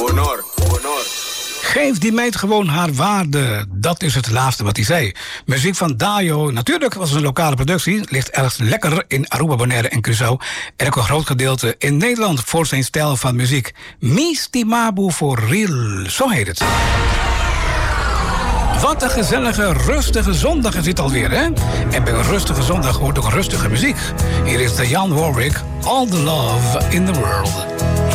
Honor. Geef die meid gewoon haar waarde. Dat is het laatste wat hij zei. Muziek van Dayo, natuurlijk was het een lokale productie. Ligt erg lekker in Aruba, Bonaire en Curaçao. En ook een groot gedeelte in Nederland voor zijn stijl van muziek. Mistimabu for real, zo heet het. Wat een gezellige, rustige zondag is dit alweer, hè? En bij een rustige zondag hoort ook rustige muziek. Hier is Dionne Warwick, All the Love in the World.